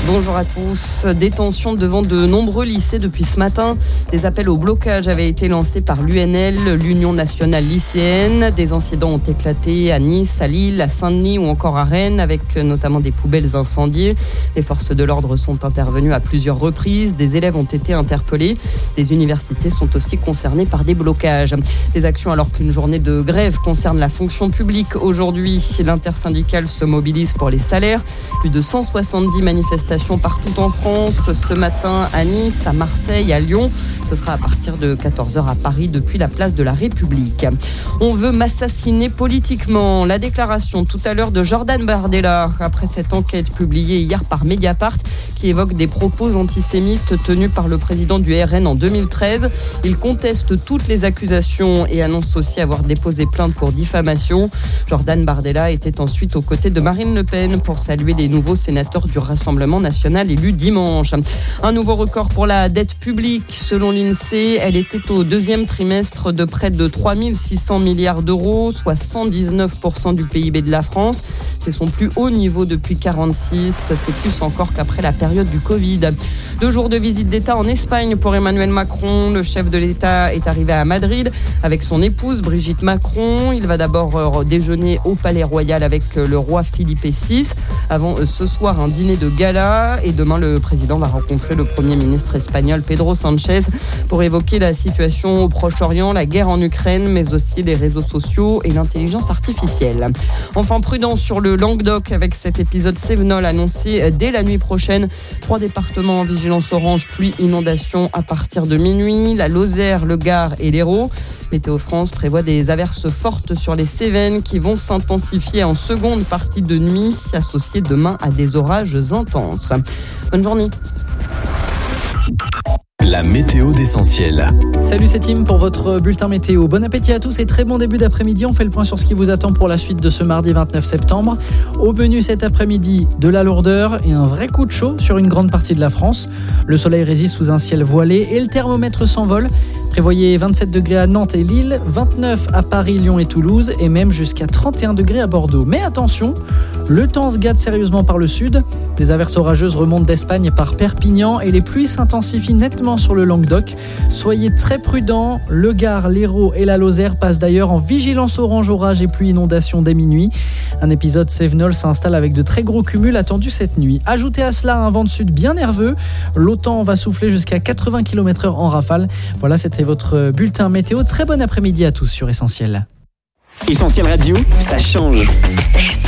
Bonjour à tous. Des tensions devant de nombreux lycées depuis ce matin. Des appels au blocage avaient été lancés par l'UNL, l'Union nationale lycéenne. Des incidents ont éclaté à Nice, à Lille, à Saint-Denis ou encore à Rennes, avec notamment des poubelles incendiées. Les forces de l'ordre sont intervenues à plusieurs reprises. Des élèves ont été interpellés. Des universités sont aussi concernées par des blocages. Des actions alors qu'une journée de grève concerne la fonction publique. Aujourd'hui, l'intersyndicale se mobilise pour les salaires. Plus de 170 manifestations partout en France. Ce matin à Nice, à Marseille, à Lyon. Ce sera à partir de 14h à Paris depuis la place de la République. On veut m'assassiner politiquement. La déclaration tout à l'heure de Jordan Bardella après cette enquête publiée hier par Mediapart qui évoque des propos antisémites tenus par le président du RN en 2013. Il conteste toutes les accusations et annonce aussi avoir déposé plainte pour diffamation. Jordan Bardella était ensuite aux côtés de Marine Le Pen pour saluer les nouveaux sénateurs du Rassemblement national élus dimanche. Un nouveau record pour la dette publique. Selon l'INSEE, elle était au deuxième trimestre de près de 3 600 milliards d'euros, soit 119% du PIB de la France. C'est son plus haut niveau depuis 1946. C'est plus encore qu'après la période du Covid. 2 jours de visite d'État en Espagne pour Emmanuel Macron. Le chef de l'État est arrivé à Madrid avec son épouse Brigitte Macron. Il va d'abord déjeuner au Palais Royal avec le roi Philippe VI. Avant ce soir, un dîner de gala. Et demain, le président va rencontrer le Premier ministre espagnol Pedro Sánchez pour évoquer la situation au Proche-Orient, la guerre en Ukraine, mais aussi les réseaux sociaux et l'intelligence artificielle. Enfin, prudence sur le Languedoc avec cet épisode Cévenol annoncé dès la nuit prochaine. 3 départements en vigilance orange, pluie, inondation à partir de minuit. La Lozère, le Gard et l'Hérault. Météo France prévoit des averses fortes sur les Cévennes qui vont s'intensifier en seconde partie de nuit, associées demain à des orages intenses. Bonne journée. La météo d'Essentiel. Salut, c'est Tim pour votre bulletin météo. Bon appétit à tous et très bon début d'après-midi. On fait le point sur ce qui vous attend pour la suite de ce mardi 29 septembre. Au menu cet après-midi, de la lourdeur et un vrai coup de chaud sur une grande partie de la France. Le soleil résiste sous un ciel voilé et le thermomètre s'envole. Prévoyez 27 degrés à Nantes et Lille, 29 à Paris, Lyon et Toulouse et même jusqu'à 31 degrés à Bordeaux. Mais attention, le temps se gâte sérieusement par le sud. Des averses orageuses remontent d'Espagne par Perpignan et les pluies s'intensifient nettement sur le Languedoc. Soyez très prudents, le Gard, l'Hérault et la Lozère passent d'ailleurs en vigilance orange orage et pluie inondation dès minuit. Un épisode Cévenol s'installe avec de très gros cumuls attendus cette nuit. Ajoutez à cela un vent de sud bien nerveux. L'OTAN va souffler jusqu'à 80 km/h en rafale. Voilà, c'était votre bulletin météo. Très bon après-midi à tous sur Essentiel. Essentiel Radio, ça change.